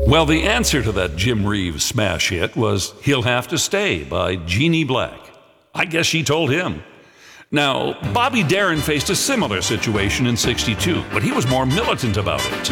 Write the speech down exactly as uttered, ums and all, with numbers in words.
Well, the answer to that Jim Reeves smash hit was He'll Have to Stay by Jeannie Black. I guess she told him. Now, Bobby Darin faced a similar situation in sixty-two, but he was more militant about it.